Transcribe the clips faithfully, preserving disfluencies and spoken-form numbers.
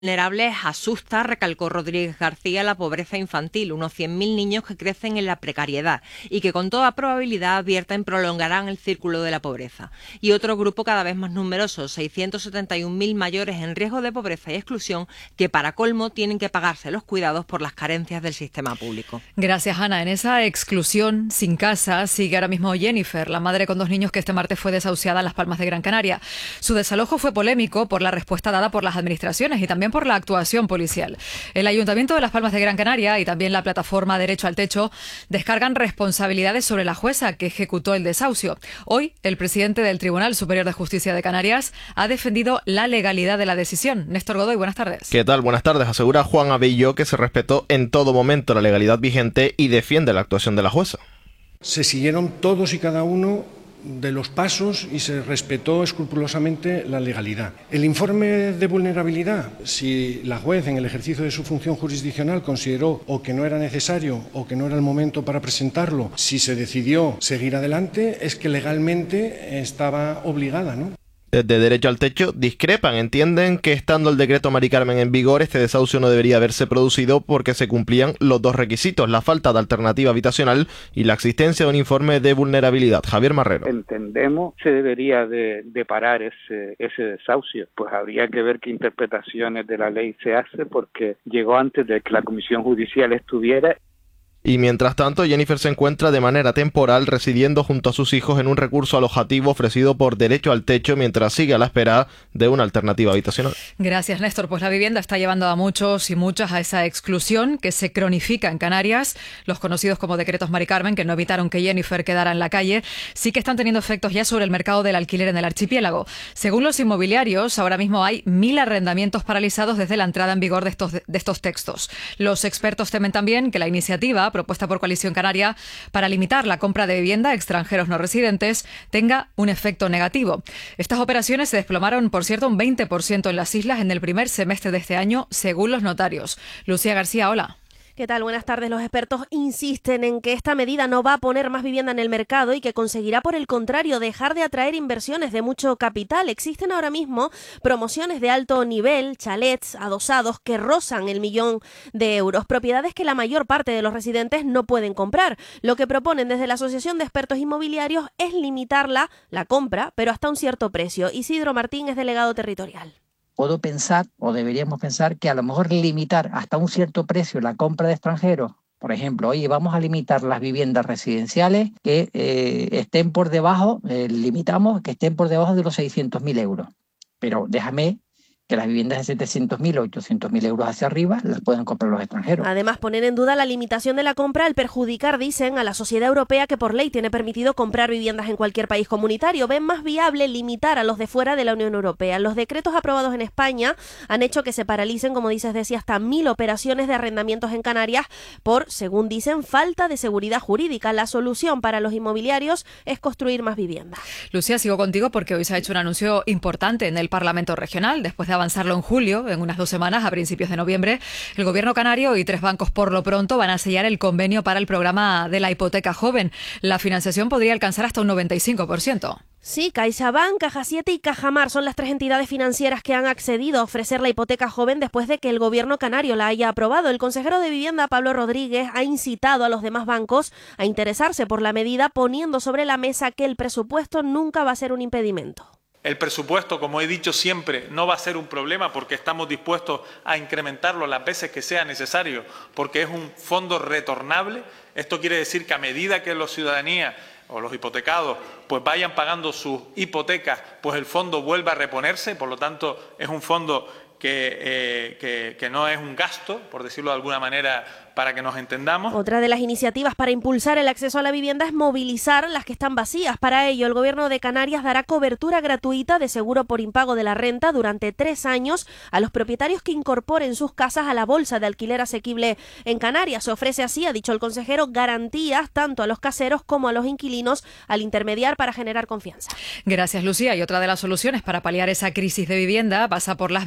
vulnerables asusta, recalcó Rodríguez García, la pobreza infantil, unos cien mil niños que crecen en la precariedad y que con toda probabilidad advierten prolongarán el círculo de la pobreza. Y otro grupo cada vez más numeroso, seiscientos setenta y un mil mayores en riesgo de pobreza y exclusión, que para colmo tienen que pagarse los cuidados por las carencias del sistema público. Gracias, Ana. En esa exclusión, sin casa, sigue ahora mismo Jennifer, la madre con dos niños que este martes fue desahuciada en Las Palmas de Gran Canaria. Su desalojo fue polémico por la respuesta dada por las administraciones y también por la actuación policial. El Ayuntamiento de Las Palmas de Gran Canaria y también la plataforma Derecho al Techo descargan responsabilidades sobre la jueza que ejecutó el desahucio. Hoy, el presidente del Tribunal Superior de Justicia de Canarias ha defendido la legalidad de la decisión. Néstor Godoy, buenas tardes. ¿Qué tal? Buenas tardes. Asegura Juan Abelló que se respetó en todo momento la legalidad vigente y defiende la actuación de la jueza. Se siguieron todos y cada uno de los pasos y se respetó escrupulosamente la legalidad. El informe de vulnerabilidad, si la juez en el ejercicio de su función jurisdiccional consideró o que no era necesario o que no era el momento para presentarlo, si se decidió seguir adelante, es que legalmente estaba obligada, ¿no? Desde Derecho al Techo discrepan, entienden que estando el decreto Mari Carmen en vigor, este desahucio no debería haberse producido porque se cumplían los dos requisitos, la falta de alternativa habitacional y la existencia de un informe de vulnerabilidad. Javier Marrero. Entendemos que se debería de, de parar ese, ese desahucio, pues habría que ver qué interpretaciones de la ley se hace porque llegó antes de que la Comisión Judicial estuviera. Y mientras tanto, Jennifer se encuentra de manera temporal residiendo junto a sus hijos en un recurso alojativo ofrecido por Derecho al Techo mientras sigue a la espera de una alternativa habitacional. Gracias, Néstor. Pues la vivienda está llevando a muchos y muchas a esa exclusión que se cronifica en Canarias. Los conocidos como decretos Mari Carmen, que no evitaron que Jennifer quedara en la calle, sí que están teniendo efectos ya sobre el mercado del alquiler en el archipiélago. Según los inmobiliarios, ahora mismo hay mil arrendamientos paralizados desde la entrada en vigor de estos, de estos textos. Los expertos temen también que la iniciativa propuesta por Coalición Canaria para limitar la compra de vivienda a extranjeros no residentes tenga un efecto negativo. Estas operaciones se desplomaron, por cierto, un veinte por ciento en las islas en el primer semestre de este año, según los notarios. Lucía García, hola. ¿Qué tal? Buenas tardes. Los expertos insisten en que esta medida no va a poner más vivienda en el mercado y que conseguirá, por el contrario, dejar de atraer inversiones de mucho capital. Existen ahora mismo promociones de alto nivel, chalets adosados que rozan el millón de euros, propiedades que la mayor parte de los residentes no pueden comprar. Lo que proponen desde la Asociación de Expertos Inmobiliarios es limitarla, la compra, pero hasta un cierto precio. Isidro Martín es delegado territorial. Puedo pensar, o deberíamos pensar, que a lo mejor limitar hasta un cierto precio la compra de extranjeros. Por ejemplo, oye, vamos a limitar las viviendas residenciales que eh, estén por debajo, eh, limitamos que estén por debajo de los seiscientos mil euros. Pero déjame que las viviendas de setecientos mil o ochocientos mil euros hacia arriba las pueden comprar los extranjeros. Además, ponen en duda la limitación de la compra al perjudicar, dicen, a la sociedad europea que por ley tiene permitido comprar viviendas en cualquier país comunitario. Ven más viable limitar a los de fuera de la Unión Europea. Los decretos aprobados en España han hecho que se paralicen, como dices, decía, hasta mil operaciones de arrendamientos en Canarias por, según dicen, falta de seguridad jurídica. La solución para los inmobiliarios es construir más viviendas. Lucía, sigo contigo porque hoy se ha hecho un anuncio importante en el Parlamento Regional. Después de avanzarlo en julio, en unas dos semanas, a principios de noviembre, el Gobierno canario y tres bancos por lo pronto van a sellar el convenio para el programa de la hipoteca joven. La financiación podría alcanzar hasta un noventa y cinco por ciento. Sí, CaixaBank, Caja siete y Cajamar son las tres entidades financieras que han accedido a ofrecer la hipoteca joven después de que el Gobierno canario la haya aprobado. El consejero de Vivienda, Pablo Rodríguez, ha incitado a los demás bancos a interesarse por la medida, poniendo sobre la mesa que el presupuesto nunca va a ser un impedimento. El presupuesto, como he dicho siempre, no va a ser un problema porque estamos dispuestos a incrementarlo las veces que sea necesario, porque es un fondo retornable. Esto quiere decir que a medida que la ciudadanía o los hipotecados pues vayan pagando sus hipotecas, pues el fondo vuelve a reponerse, por lo tanto es un fondo que, eh, que, que no es un gasto, por decirlo de alguna manera, para que nos entendamos. Otra de las iniciativas para impulsar el acceso a la vivienda es movilizar las que están vacías. Para ello, el Gobierno de Canarias dará cobertura gratuita de seguro por impago de la renta durante tres años a los propietarios que incorporen sus casas a la bolsa de alquiler asequible en Canarias. Se ofrece así, ha dicho el consejero, garantías tanto a los caseros como a los inquilinos al intermediar para generar confianza. Gracias, Lucía. Y otra de las soluciones para paliar esa crisis de vivienda pasa por las viviendas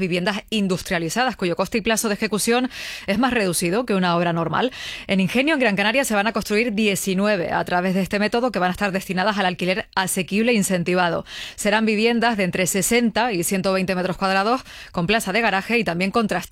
industrializadas, cuyo coste y plazo de ejecución es más reducido que una obra normal. En Ingenio, en Gran Canaria, se van a construir diecinueve a través de este método, que van a estar destinadas al alquiler asequible e incentivado. Serán viviendas de entre sesenta y ciento veinte metros cuadrados, con plaza de garaje y también con trastero.